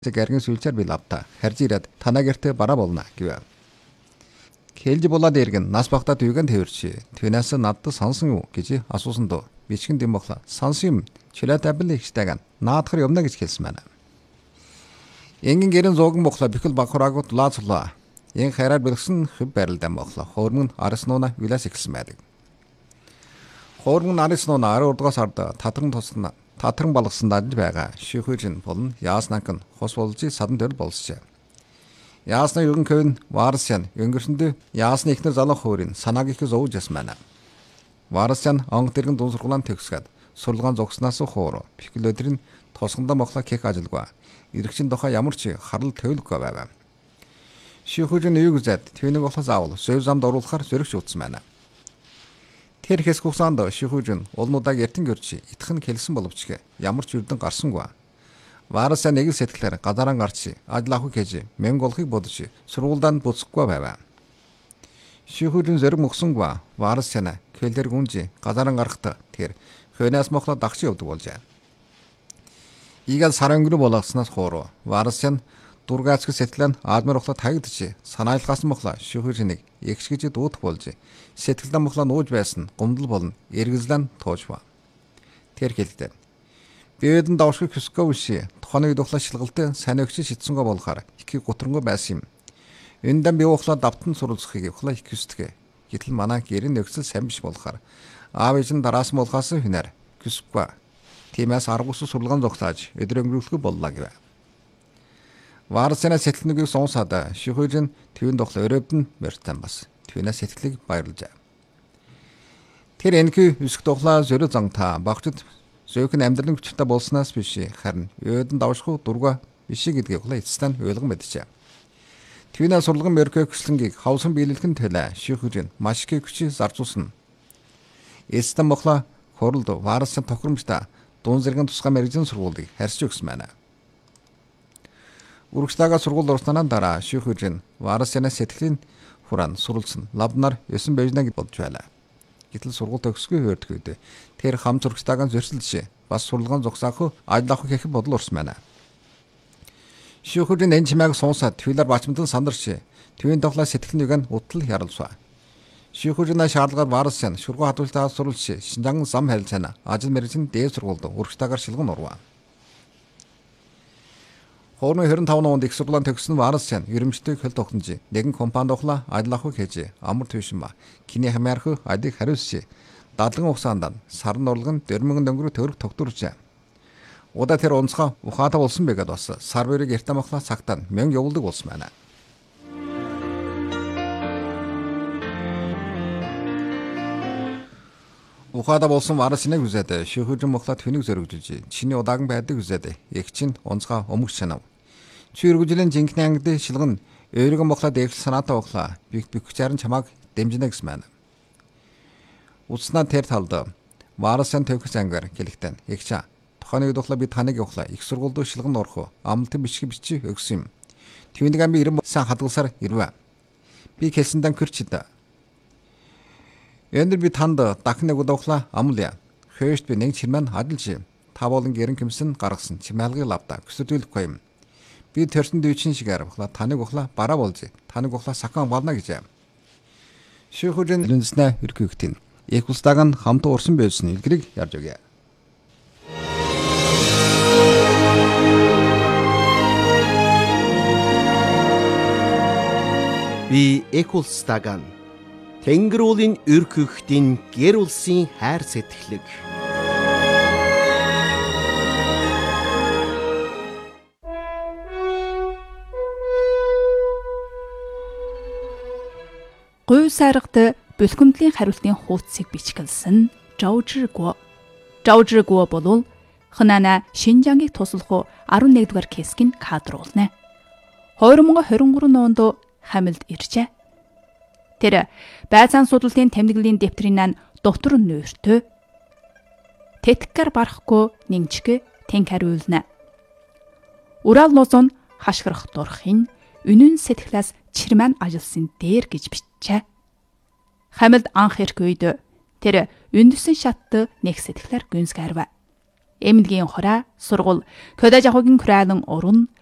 Гэргэн сүлжээр би лавта харж ирээд танаа гэртээ бараа болно гэв. Хэлж болоод иргэн нас багтаа түйгэн тэрчи. Түүнээс надад сонсон юу гэж асуусан доо. Бичгэн дэм бохла. Сонсон юм. Чилээтэй бил ихтэйгэн. Наадхар юмна гэж хэлсэн байна. Энгийн гэрэн зууган бохла бихэл багхураагууд лаацлаа. Эн хайраар бэлгсэн хөв барилдан бохла. Хоормон араснууна вилас ихсэн байдаг. Хоормон араснууна 12 сард татган тусна. Татган болгосон данд байгаа. Шихүүжин болон яаснанхан хос болж садан төр болсчээ. Яасны югэн көвн Варсян өнгөрсөндөө яасны ихнэр залах хөөрийн санааг их зовж ясмана. Варсян онг дэргэн дуун сургуулийн төгсгөөд сурлагаан зогснаас хоор пикэлөдрийн тосгондоо мохлоо кек ажилгаа. Иргэчин дохой ямар ч харал төвлөгөө байв. Шихүүжин юу гэзэд түүнийг болохоос аавал сөв замд оруулахаар зөрөгч утсан байна. Тэр хэсэг хугацаанд шихүүжин улнуудаа эртэн гэрч итхэн хэлсэн боловч ямар ч үрдэн гарсангүй. Варсаа нэг сэтгэлээр газараа гарч ажиллах гэж мянга болохыг бодож сургуульд буцахгүй байв. Шихүүжин зэрэг мөксөнгөө Варсаа кэлэр гүнж газараа гарахт тэр хөнөөс мохлоо дагч явдаг болжээ. Игээл сар өнгөрөө болгоснаас хоор Варсаа дургаач сэтгэлэн аадмар мохлоо тагдчих санаалгаас мохлоо шихүүжинийг ягш гэж дуудах болж сэтгэлдэн мохлоо нууж байсан гомдол болон эргэлзлэн туужва. Тэр хэлдэг. Биэдэн давшиг хөсгөө вши туханы духлаа шилгэлтэй сайн өгч шидсэнгөө болохоор их гутрангой байсан юм. Эндэн би ухлаа давтан суралцахыг ухлаа их хүсдэг. Гэтэл манай гэрэн нөхцөл сайн биш болохоор аав ээж нь дараас болохоос хинээр хүсэхгүй. Тиймээс аргуус сурлагаан зогсоож өдөр өнгөрүүлэх боллоо гэв. Варсана сэтгэлнийг сонсоод шихүүжин твэн дохлоо өрөөдөн мөртэн бас твэнээс сэтгэлийг баярлжээ. Тэр энхүү өсөх дохлоо зөрөө зангата багчд зөөхөн амьдралын хүчтэй болсноос биш харин өдөн давшгүй дурга биш гэдгийг эцэстэн ойлгон мэдчихэ. Твэнээс сурлаган мөркөө хүслэнгийг хавсан биелэлхэн төлөө шихүүжин маш их хүч зарцуулсан. Эцэстэн мохлоо хоролд Варсан тохиромжтой дуун зэргийн тусгай мэрэгжлийн сургуулийг харьцаж өгсөн байна. Урагшлага сургууль орсноо дараа шихүүжин Варсана сэтгэлийн хураан суралцсан лабнаар 9 бэжнэ гэж бодж байлаа. Гэтэл сургууль төгсгүй хөрдөх үед тэр хам зурагчтайгаа зөрсөлж бас сурлагаан зогсоох ажиллах гэх бодол орсон байна. Шихүүжин энэ чимээг сонсоод твилэр бачмдан сандарч твийн тоглоо сэтгэлнийг нь утал ярлсаа. Шихүүжин шаардлагаар Варсан шургуу хадвалтаа суралж Шинжаан зам харилцаана ажил мэргэжлийн дээд сургуульд урагчтайгаар шилгэн орваа. Хоорны 25 онд их сургуулийн төгссөн Варсан ерөнхийдөө хөл тогтнож нэгэн компанид ухлаа ажиллах гэж амар төвшин киний хамаарх адиг хариулж дадлан ухсаанд сарн орлогын 4000 төгрөг төгрөг тогтворжээ. Удаа тэр онцгой ухаатай болсон байгаад бас сар бүрийг эртэ махлаа цагтаа 1000 явуулдаг болсон байна. Ухаада болсон Варсаныг үзээд шихүүжин мохлоо түүнийг зөргөжж чиний удаахан байдаг үзээд их чин онцгой өмгч санав. Чи өргөжлийн жинхэнэ ангид шилгэн өөрийгөө мохлоо дэвшил санаатай ухлаа бигчаар нь чамааг дэмжинэ гэсэн байна. Утснаа тэр талд Варсан төвхс ангаар хэлэхтэн ягчаа тухайныг ухлаа би таныг ухлаа их сургуульд шилгэн орох амлалтын бичиг бичиж өгсөн юм. Түүнийг би 90 сан хадгалсаар ирвэ. Би хэлсэндэн кэрчид. Энд би танд дахныг удахлаа амлая. Хөөст би нэг чимэн хадалж та болон гэрэн кимсэн гаргасан чимээлгийг лавда көсөдүүлэхгүй юм. Би төрсөн дүйчин шигээр ухлаа таныг ухлаа бараа болж таныг ухлаа сахан болно гэж. Шихүүжин лүнснэ өргөгтэн их устаг нь хамт урсан байсан илгэрийг ярьж өгье. Би Экулстаган Тэнгэр уулын өргөгтэн гэр улсын хайр сэтгэлэг. Гуй сайрагт бэлгүмдлийн хариултын хуудсыг бичгэлсэн Жаужргуо. Жаужргуо бол Ханана Шинжаангийг туслах 11-р кескийн кадр уулна. 2023 онд Хамилд иржээ. Тэр байцаан судлалын тэмдэглэлийн дэвтрийн дотор нөөртөө тэтгэр барахгүй нэгчгэ тэнк хариулна. Урал лозон хашгирах дурхын үнэн сэтгэлээс чирмэн ажилсан дээр гэж бичжээ. Хамилд анх ирэх үед тэр үндэсэн шатт нэг сэтгэлээр гүнсгэрвэ. Эмнэлгийн хораа сургууль Көдөж ахуйн хураалан уран